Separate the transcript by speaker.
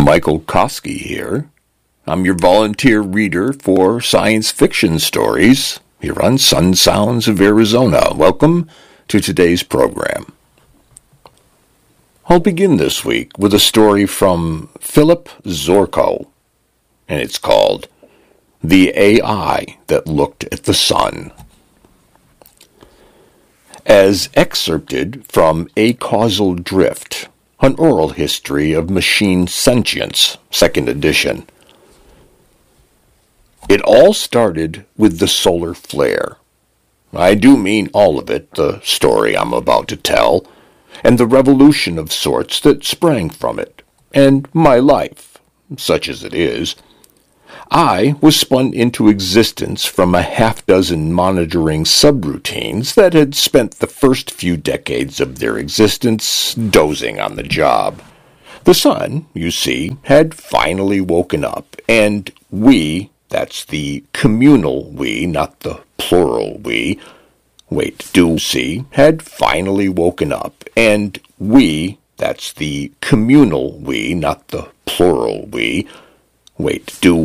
Speaker 1: Michael Koski here. I'm your volunteer reader for science fiction stories here on Sun Sounds of Arizona. Welcome to today's program. I'll begin this week with a story from Philip Zorko, and it's called The AI That Looked at the Sun. As excerpted from A Causal Drift, An Oral History of Machine Sentience, 2nd edition. It all started with the solar flare. I do mean all of it, the story I'm about to tell, and the revolution of sorts that sprang from it, and my life, such as it is. I was spun into existence from a half-dozen monitoring subroutines that had spent the first few decades of their existence dozing on the job. The sun, you see, had finally woken up, and we, that's the communal we, not the plural we, had finally woken up, and we, that's the communal we, not the plural we,